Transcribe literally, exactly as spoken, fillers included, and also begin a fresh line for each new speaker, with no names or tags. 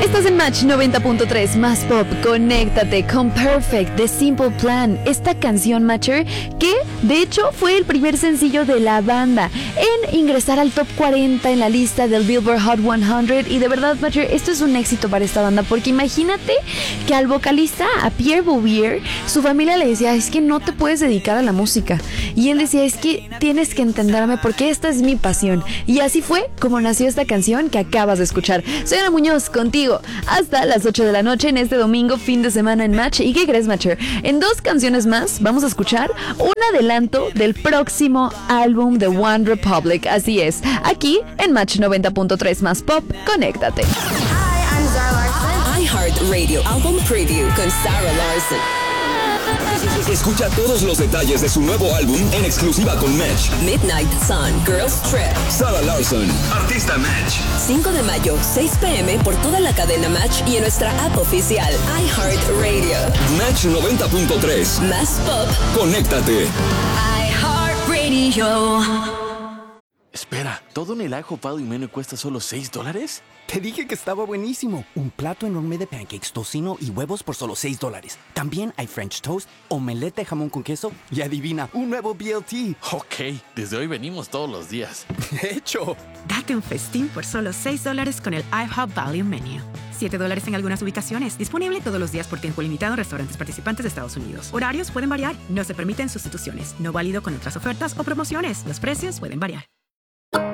Estás en Match noventa punto tres, más pop. Conéctate con Perfect de Simple Plan. Esta canción, Matcher, que de hecho fue el primer sencillo de la banda en ingresar al top cuarenta en la lista del Billboard Hot cien. Y de verdad, Matcher, esto es un éxito para esta banda, porque imagínate que al vocalista, a Pierre Bouvier, su familia le decía: es que no te puedes dedicar a la música. Y él decía: es que tienes que entenderme porque esta es mi pasión. Y así fue como nació esta canción que acabas de escuchar. Soy Ana Muñoz, contigo hasta las ocho de la noche en este domingo, fin de semana en Match. ¿Y qué crees, Matcher? En dos canciones más vamos a escuchar un adelanto del próximo álbum de One Republic. Así es, aquí en Match noventa punto tres, más pop. Conéctate.
Hi, I'm Zara Larsson.
iHeartRadio Album Preview con Zara Larsson.
Escucha todos los detalles de su nuevo álbum en exclusiva con Match.
Midnight Sun, Girls Trip.
Zara Larsson, artista Match.
cinco de mayo, seis p.m. por toda la cadena Match y en nuestra app oficial iHeartRadio.
Match noventa punto tres.
Más pop.
Conéctate.
iHeartRadio.
Espera, ¿todo en el IHOP Value Menu cuesta solo seis dólares?
Te dije que estaba buenísimo. Un plato enorme de pancakes, tocino y huevos por solo seis dólares. También hay French toast, omelette de jamón con queso y adivina, un nuevo B L T.
Ok, desde hoy venimos todos los días.
De hecho.
Date un festín por solo seis dólares con el IHOP Value Menu. siete dólares en algunas ubicaciones. Disponible todos los días por tiempo limitado en restaurantes participantes de Estados Unidos. Horarios pueden variar. No se permiten sustituciones. No válido con otras ofertas o promociones. Los precios pueden variar.